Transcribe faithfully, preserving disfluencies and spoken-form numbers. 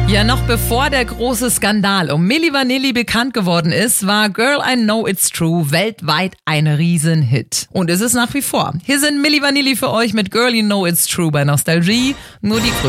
Ja, noch bevor der große Skandal um Milli Vanilli bekannt geworden ist, war Girl, I Know It's True weltweit ein Riesenhit. Und ist es nach wie vor. Hier sind Milli Vanilli für euch mit Girl, You Know It's True bei Nostalgie. Nur die